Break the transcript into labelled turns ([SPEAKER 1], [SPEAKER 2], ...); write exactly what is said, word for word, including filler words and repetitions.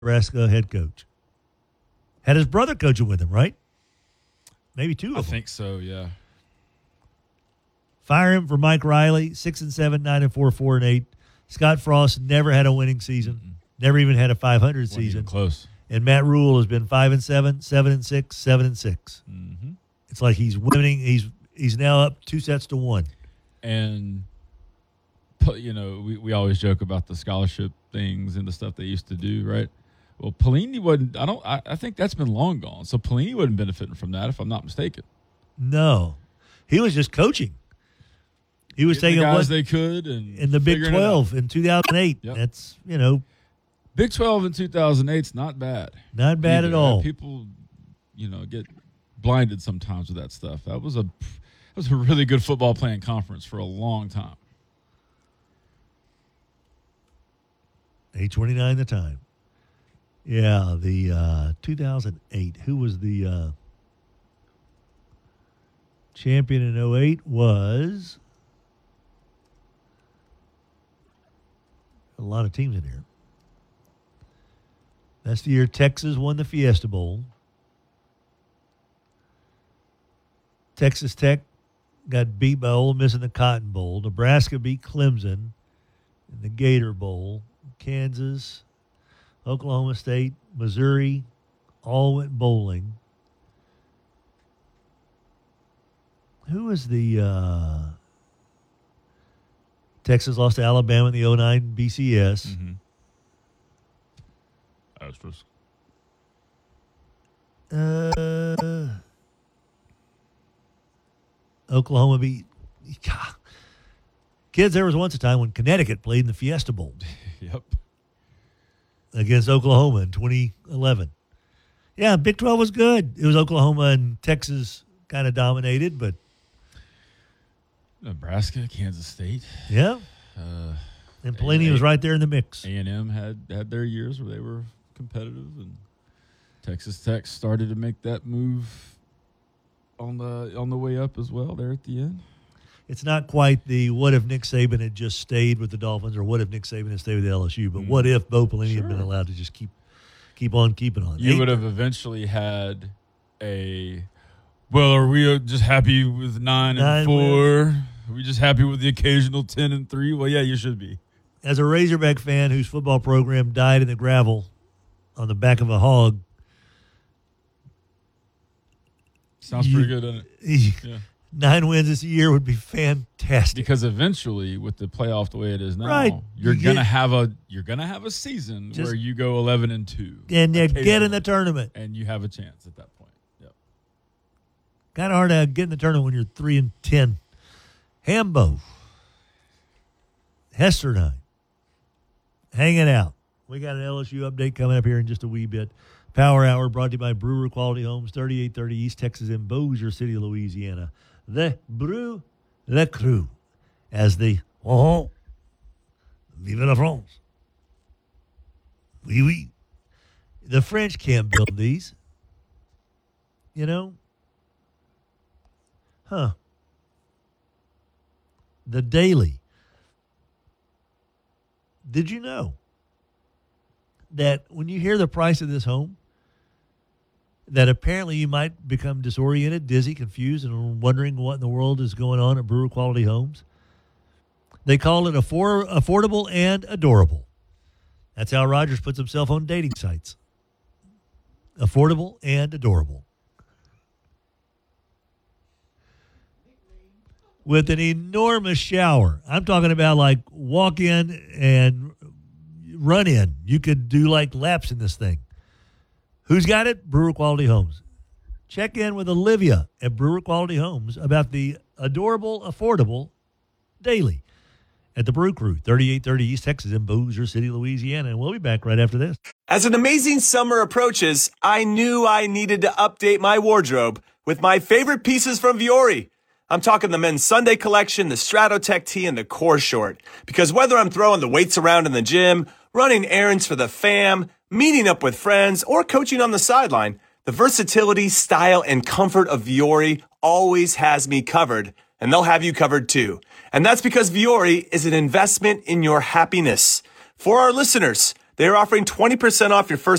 [SPEAKER 1] Nebraska head coach. Had his brother coaching with him, right? Maybe two of
[SPEAKER 2] I
[SPEAKER 1] them.
[SPEAKER 2] think so, yeah.
[SPEAKER 1] Fire him for Mike Riley, six and seven, nine and four, four and eight. Scott Frost never had a winning season, mm-hmm. never even had a five hundred
[SPEAKER 2] Wasn't
[SPEAKER 1] season.
[SPEAKER 2] even close.
[SPEAKER 1] And Matt Rule has been five and seven, seven and six, seven and six.
[SPEAKER 2] Mm-hmm.
[SPEAKER 1] It's like he's winning. He's he's now up two sets to one.
[SPEAKER 2] And you know, we, we always joke about the scholarship things and the stuff they used to do, right? Well, Pelini wasn't. I don't. I, I think that's been long gone. So Pelini wasn't benefiting from that, if I'm not mistaken.
[SPEAKER 1] No, he was just coaching. He was
[SPEAKER 2] Getting
[SPEAKER 1] taking
[SPEAKER 2] the guys
[SPEAKER 1] what
[SPEAKER 2] they could and
[SPEAKER 1] in the Big twelve in two thousand eight. Yep. That's you know,
[SPEAKER 2] Big twelve in two thousand eight is not bad.
[SPEAKER 1] Not bad
[SPEAKER 2] either.
[SPEAKER 1] at all.
[SPEAKER 2] People, you know, get blinded sometimes with that stuff. That was a that was a really good football playing conference for a long time.
[SPEAKER 1] eight twenty-nine the time. Yeah, the uh, two thousand eight. Who was the uh, champion in oh eight was a lot of teams in here. That's the year Texas won the Fiesta Bowl. Texas Tech got beat by Ole Miss in the Cotton Bowl. Nebraska beat Clemson in the Gator Bowl. Kansas, Oklahoma State, Missouri, all went bowling. Who was the uh, Texas lost to Alabama in the oh nine B C S.
[SPEAKER 2] Mm-hmm. Astros.
[SPEAKER 1] Uh, Oklahoma beat. God. Kids, there was once a time when Connecticut played in the Fiesta Bowl.
[SPEAKER 2] Yep.
[SPEAKER 1] Against Oklahoma in twenty eleven. Yeah, Big twelve was good. It was Oklahoma and Texas kind of dominated, but
[SPEAKER 2] Nebraska, Kansas State.
[SPEAKER 1] Yeah.
[SPEAKER 2] Uh,
[SPEAKER 1] and Pelini was right there in the mix.
[SPEAKER 2] A and M had, had their years where they were competitive, and Texas Tech started to make that move on the on the way up as well there at the end.
[SPEAKER 1] It's not quite the what if Nick Saban had just stayed with the Dolphins or what if Nick Saban had stayed with L S U, but mm. what if Bo Pelini sure. had been allowed to just keep keep on keeping on.
[SPEAKER 2] You Eight. would have eventually had a, well, are we just happy with nine, nine and four? Wins. Are we just happy with the occasional ten and three? Well, yeah, you should be.
[SPEAKER 1] As a Razorback fan whose football program died in the gravel on the back of a hog.
[SPEAKER 2] Sounds you, pretty good, doesn't it? Yeah.
[SPEAKER 1] Nine wins this year would be fantastic.
[SPEAKER 2] Because eventually, with the playoff the way it is now,
[SPEAKER 1] right.
[SPEAKER 2] you're
[SPEAKER 1] you
[SPEAKER 2] gonna
[SPEAKER 1] get,
[SPEAKER 2] have a you're gonna have a season where you go eleven and two,
[SPEAKER 1] and you get in the tournament,
[SPEAKER 2] and you have a chance at that point. Yep.
[SPEAKER 1] Kind of hard to get in the tournament when you're three and ten. Hambo, Hesterdine, hanging out. We got an L S U update coming up here in just a wee bit. Power Hour brought to you by Brewer Quality Homes, thirty-eight thirty East Texas in Bossier City, Louisiana. The Brew, Le Cru, as the oh, vive la France. Oui, oui. The French can't build these. You know? Huh. The Daily. Did you know that when you hear the price of this home, that apparently you might become disoriented, dizzy, confused, and wondering what in the world is going on at Brewer Quality Homes? They call it affor- affordable and adorable. That's how Rogers puts himself on dating sites. Affordable and adorable. With an enormous shower. I'm talking about like walk in and run in. You could do like laps in this thing. Who's got it? Brewer Quality Homes. Check in with Olivia at Brewer Quality Homes about the adorable, affordable Daily at the Brew Crew, thirty-eight thirty East Texas in Bossier City, Louisiana. And we'll be back right after this.
[SPEAKER 3] As an amazing summer approaches, I knew I needed to update my wardrobe with my favorite pieces from Vuori. I'm talking the men's Sunday collection, the Stratotech tee, and the core short. Because whether I'm throwing the weights around in the gym, running errands for the fam, meeting up with friends, or coaching on the sideline, the versatility, style, and comfort of Vuori always has me covered, and they'll have you covered too. And that's because Vuori is an investment in your happiness. For our listeners, They're offering twenty percent off your first